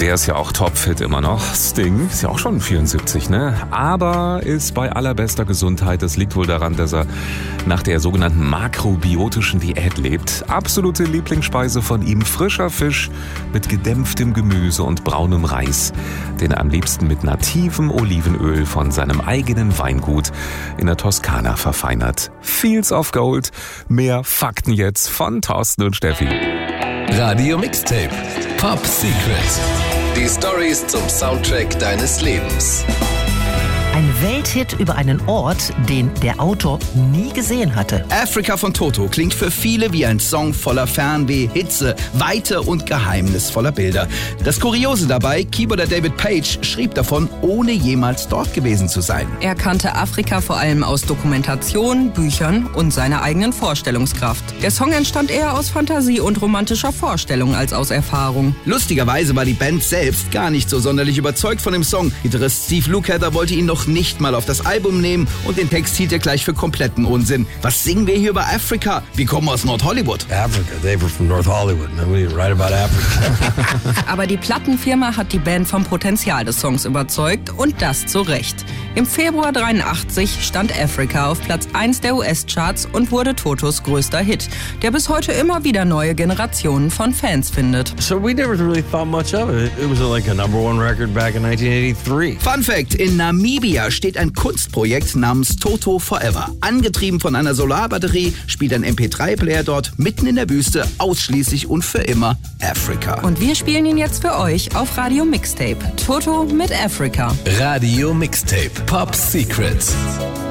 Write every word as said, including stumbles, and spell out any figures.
Der ist ja auch topfit immer noch. Sting ist ja auch schon vierundsiebzig, ne? Aber ist bei allerbester Gesundheit. Das liegt wohl daran, dass er nach der sogenannten makrobiotischen Diät lebt. Absolute Lieblingsspeise von ihm: frischer Fisch mit gedämpftem Gemüse und braunem Reis, den er am liebsten mit nativem Olivenöl von seinem eigenen Weingut in der Toskana verfeinert. Fields of Gold. Mehr Fakten jetzt von Thorsten und Steffi. Radio Mixtape Pop Secret. Die Storys zum Soundtrack deines Lebens. Ein Welthit über einen Ort, den der Autor nie gesehen hatte. Africa von Toto klingt für viele wie ein Song voller Fernweh, Hitze, Weite und geheimnisvoller Bilder. Das Kuriose dabei: Keyboarder David Page schrieb davon, ohne jemals dort gewesen zu sein. Er kannte Afrika vor allem aus Dokumentation, Büchern und seiner eigenen Vorstellungskraft. Der Song entstand eher aus Fantasie und romantischer Vorstellung als aus Erfahrung. Lustigerweise war die Band selbst gar nicht so sonderlich überzeugt von dem Song. Gitarrist Steve Lukather wollte ihn noch nicht mal auf das Album nehmen und den Text hielt er gleich für kompletten Unsinn. Was singen wir hier über Afrika? Wir kommen aus Nord-Hollywood. Africa, they were from North Hollywood. Nobody write about Africa. Aber die Plattenfirma hat die Band vom Potenzial des Songs überzeugt, und das zu Recht. Im Februar dreiundachtzig stand Africa auf Platz eins der U S-Charts und wurde Totos größter Hit, der bis heute immer wieder neue Generationen von Fans findet. So we never really thought much of it. It was like a number one record back in nineteen eighty-three. Fun Fact: In Namibia steht ein Kunstprojekt namens Toto Forever. Angetrieben von einer Solarbatterie spielt ein M P drei Player dort mitten in der Wüste ausschließlich und für immer Africa. Und wir spielen ihn jetzt für euch auf Radio Mixtape. Toto mit Africa. Radio Mixtape Pop Secret.